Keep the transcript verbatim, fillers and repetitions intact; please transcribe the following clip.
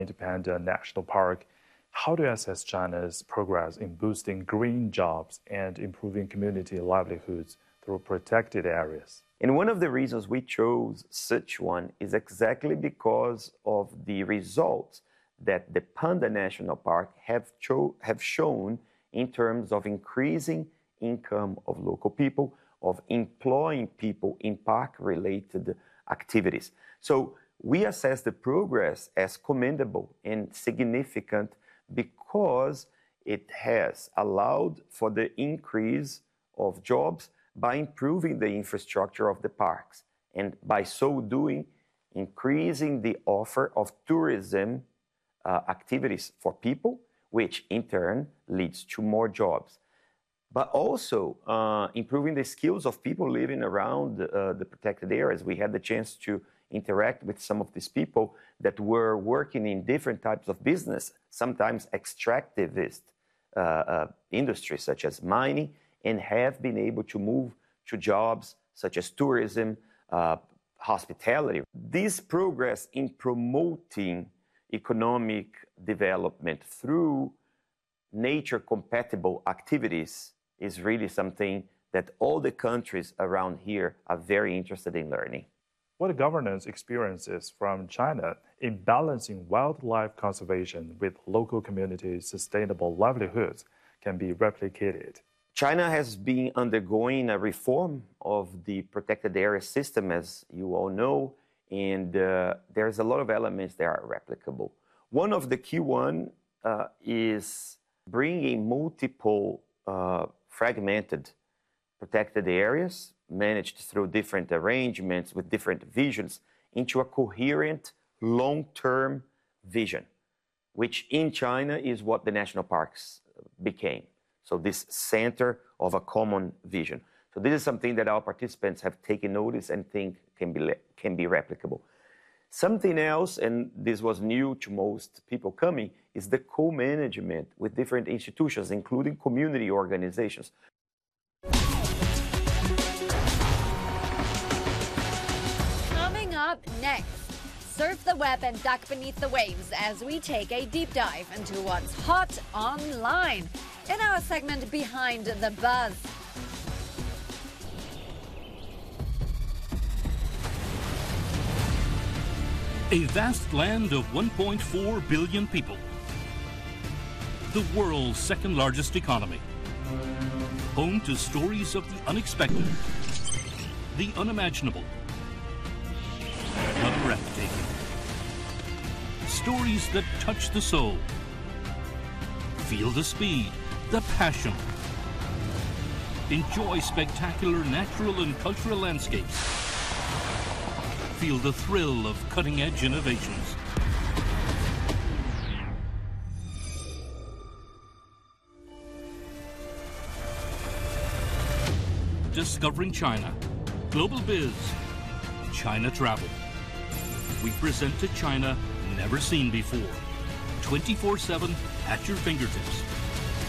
Independent National Park. How do you assess China's progress in boosting green jobs and improving community livelihoods through protected areas? And one of the reasons we chose Sichuan is exactly because of the results that the Panda National Park have, cho- have shown in terms of increasing income of local people, of employing people in park-related activities. So we assess the progress as commendable and significant because it has allowed for the increase of jobs by improving the infrastructure of the parks, and by so doing, increasing the offer of tourism uh, activities for people, which in turn leads to more jobs. But also uh, improving the skills of people living around uh, the protected areas. We had the chance to interact with some of these people that were working in different types of business, sometimes extractivist uh, uh, industries such as mining, and have been able to move to jobs such as tourism, uh, hospitality. This progress in promoting economic development through nature-compatible activities is really something that all the countries around here are very interested in learning. What governance experiences from China in balancing wildlife conservation with local communities' sustainable livelihoods can be replicated? China has been undergoing a reform of the protected area system, as you all know, and uh, there's a lot of elements that are replicable. One of the key ones uh, is bringing multiple uh, fragmented protected areas managed through different arrangements with different visions into a coherent long-term vision, which in China is what the national parks became. So this center of a common vision. So this is something that our participants have taken notice and think can be, can be replicable. Something else, and this was new to most people coming, is the co-management with different institutions, including community organizations. Coming up next, surf the web and duck beneath the waves as we take a deep dive into what's hot online in our segment Behind the Buzz. A vast land of one point four billion people. The world's second largest economy. Home to stories of the unexpected, the unimaginable, the breathtaking. Stories that touch the soul. Feel the speed, the passion. Enjoy spectacular natural and cultural landscapes. Feel the thrill of cutting-edge innovations. Discovering China. Global Biz. China Travel. We present to China never seen before. twenty-four seven at your fingertips.